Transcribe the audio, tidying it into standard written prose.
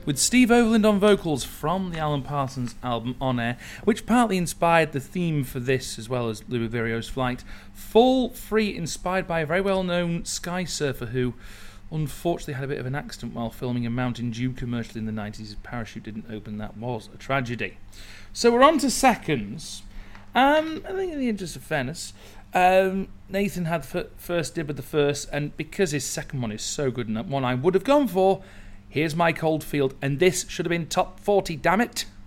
with Steve Overland on vocals from the Alan Parsons album On Air, which partly inspired the theme for this as well as Louis Virio's Flight. Fall Free, inspired by a very well-known sky surfer who unfortunately had a bit of an accident while filming a Mountain Dew commercial in the 90s. His parachute didn't open. That was a tragedy. So we're on to seconds. I think in the interest of fairness, Nathan had first dib at the first, and because his second one is so good and that one I would have gone for, here's Mike Oldfield, and this should have been top 40, damn it.